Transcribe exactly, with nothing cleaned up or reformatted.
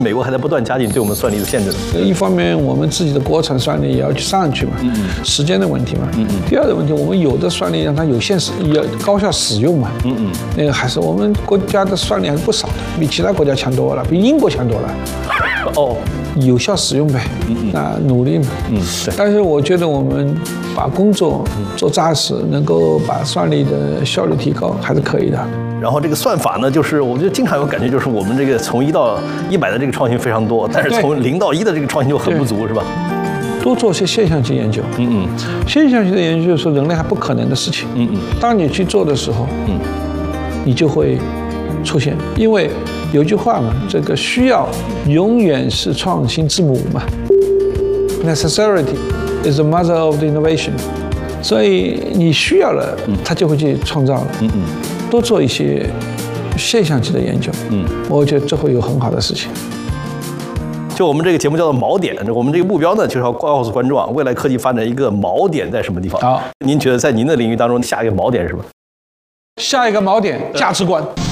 美国还在不断加紧对我们算力的限制。 一方面，我们自己的国产算力也要去上去嘛，嗯嗯，时间的问题嘛，嗯嗯。第二个问题，我们有的算力让它有限使，要高效使用嘛，嗯嗯。那个还是我们国家的算力还是不少的，比其他国家强多了，比英国强多了。哦，有效使用呗，嗯嗯，那努力嘛，嗯，对。但是我觉得我们把工作做扎实，能够把算力的效率提高，还是可以的。 然后这个算法呢，就是我觉得经常有感觉，就是我们这个从一到一百的这个创新非常多，但是从零到一的这个创新就很不足，是吧？ 多做些现象级研究，嗯嗯，现象级的研究就是说人类还不可能的事情，嗯嗯，当你去做的时候，嗯，你就会出现，因为有句话嘛，这个需要永远是创新之母嘛 ，necessity is the mother of the innovation， 所以你需要了，它就会去创造了，嗯嗯。多做一些现象级的研究，嗯，我觉得这会有很好的事情。 就我们这个节目叫做锚点，我们这个目标呢，就是要告诉观众啊，未来科技发展一个锚点在什么地方。 好， 您觉得在您的领域当中，下一个锚点是什么？ 下一个锚点，价值观。